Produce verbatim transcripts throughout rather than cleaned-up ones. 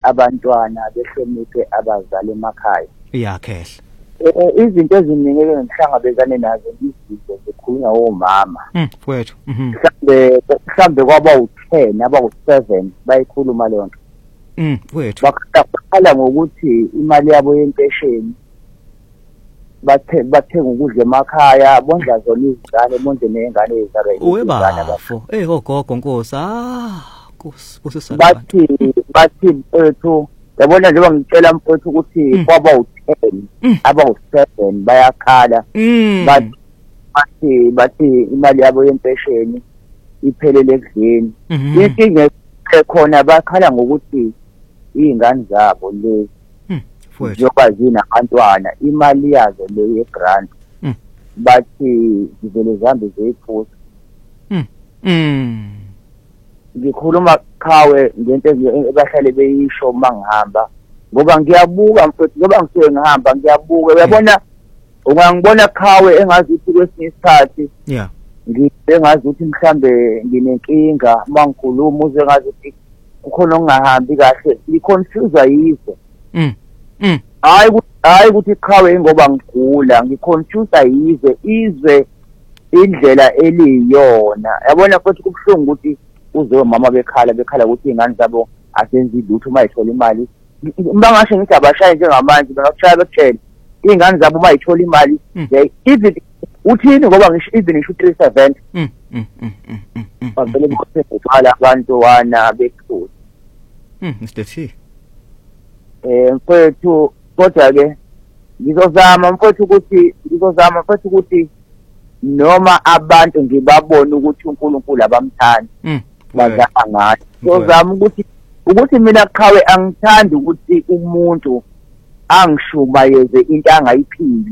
abantwana behloniphe abazali emakhaya. Iyakhehla. Izinto eziningi engihlangabezane nazo izizwe zikhulunywa omama. Mm, mfowethu. Mhm. Mhlambe mhlambe kwaba u-ten aba u-seven bayikhuluma leyo nto. Mm, mfowethu. Bakhala ngokuthi imali yabo yempesheni bathe bathenga ukudla emakhaya bondla zona izingane bonde nezingane ezizalwa Webafo. Eh ogogo Nkosi. Ah, Nkosi kusisala. Bathi bathi mfowethu yabona njengoba ngicela mfowethu ukuthi kwaba u-ten aba u-seven bayakhala. Bathi bathi bathi imali yabo yempesheni iphelele ekudleni. Inkinga ekhona bakhala ngokuthi izingane zabo lezi ziyokwazi nabantwana imali yazo le yegrant bathi zivele zihambe ziyiphuza. Ngikhuluma khawe ngento ebahlale beyisho mangihamba ngoba ngiyabuka mfowethu ngoba ngisuke ngihamba ngiyabuka uyabona ungangibona khawe engazi ukuthi kwesinye isikhathi yeah ngiyengazi ukuthi mhlambe nginenkinga mangikhuluma uze ngazi ukuthi kukhona ongahambi kahle ngiconfuse yize. Mm. Mm. Hayi hayi ukuthi qhawe ngoba ngigula ngiconfuse yize izwe indlela eliyona yabona futhi kubhlungu ukuthi uze mama bekhala bekhala ukuthi ingane zabo asenzi lutho mayithola imali bangasho ngithi abashaye njengamanje bangakushaya bekutshela ingane zabo mayithola imali even uthini ngoba ngisho even ngisho three seven mm mm mm mm bavele bokuthola abantu wana bekhuza. Mm, Mister T. Eh mfowethu kodwa ke ngizozama mfowethu ukuthi ngizozama mfowethu ukuthi noma abantu ngibabone ukuthi uNkulunkulu abamthandi bazama ngathi ngizozama ukuthi ukuthi mina qhawe angithandi ukuthi umuntu angishumayeze into angayiphili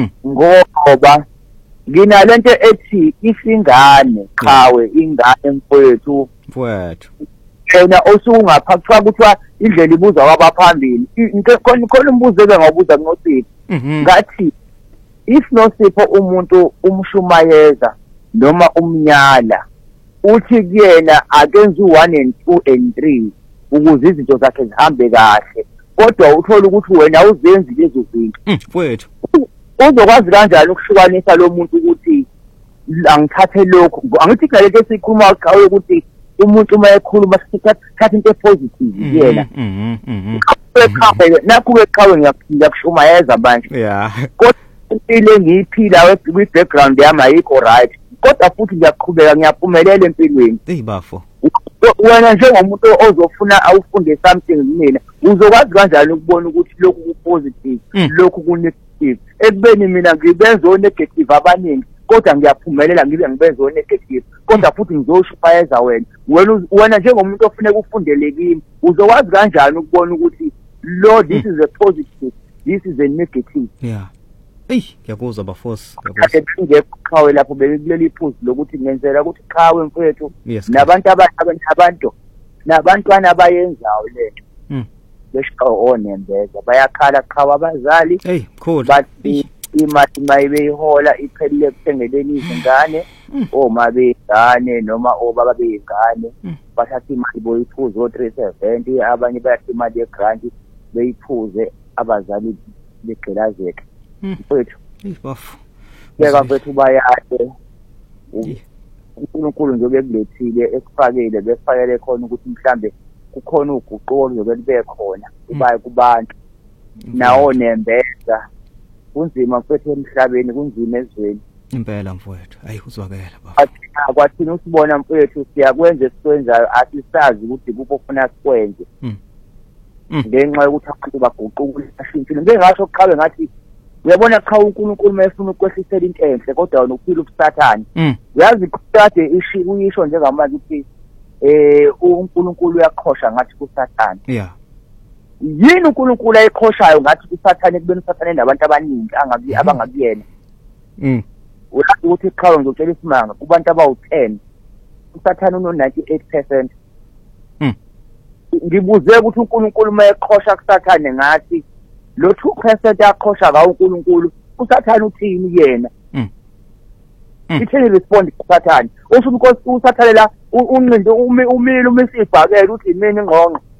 ngoba nginalento ethi isingane qhawe ingane mfowethu mfowethu yena osungapha kuthiwa kuthiwa indlela ibuzwa kwabaphambili khona khona umbuzo ebengabuza kuNosipho ngathi if Nosipho umuntu umshumayeza noma umnyala uthi kuyena akenze u-one and two and three ukuze izinto zakhe zihambe kahle kodwa uthola ukuthi wena uzenzi lezo zinto mfowethu uzokwazi kanjani ukuhlukanisa lo muntu ukuthi angithathe lokho angithi ngalento esikhuluma qawe ukuthi umuntu uma ekhuluma sithatha into epositive yena mhm mhm nakho beqhawe ngiyakushumayeza manje yeah kodwa impilo engiyiphila kwi-background yami ayikho right kodwa futhi ngiyaqhubeka ngiyaphumelela empilweni. Hey bafo wena njengomuntu ozofuna awufunde something mina uzokwazi kanjani ukubona ukuthi lokhu ku-positive lokhu ku-negative ekubeni mina ngibenza o-negative abaningi kodwa ngiyaphumelela ngibe ngibenza o-negative kodwa futhi ngizoshumayeza wena wena wena njengomuntu ofuneka ufundele kimi uzokwazi kanjani ukubona ukuthi lo this is a positive this is a negative. Yeah Ey ngiyakuzwa bafosi ngiyakuzwa ngekhawe lapho bekuleli iphuzu lokuthi ngenzela ukuthi qhawe mfowethu nabantu abantu nabantwana abayenzayo lento mm beshawo onembeza bayakhala qhawe abazali hey cool bathi imali mayibeyihola iphelele kuthengeleni izingane oma bezingane noma obaba bezingane bathatha imali boyiphuza o three seventy abanye bayathi imali yegrant beyiphuze abazali begqilazeka. Mfowethu ibafu yeka mfowethu bayade uNkulunkulu nje bekulethile ekufakile befakele khona ukuthi mhlambe kukhona uguquko nje bebe khona kubaye kubantu nawo nembeza kunzima mfowethu emhlabeni kunzima ezweni impela mfowethu ayi uzwakela baba kwathi usibona mfowethu siyakwenza esikwenzayo asisazi ukuthi kupho ufuna sikwenze ngenxa yokuthi abantu baguquka ashintshile ngengasho oqhawe ngathi uyabona cha uNkulunkulu mayefuna ukwehlisela into enhle kodwa nokuphila ubusathane uyazi kade ishi uyisho njengamanje ukuthi eh uNkulunkulu uyaqhosha ngathi kusathane yeah yini uNkulunkulu ayiqhoshayo ngathi kusathane kubeni usathane nabantu abaningi angabi abangabiyena mm uyazi ukuthi qhawe ngizotshela isimanga kubantu abawu ten usathane uno ninety-eight percent mm ngibuze ukuthi uNkulunkulu mayeqhosha kusathane ngathi lo two percent aqhosha ngawo uNkulunkulu usathane uthini yena ithini respond kusathane usho ukuthi usathane la unqindi umile umisibhakela uthi mina ingqonqo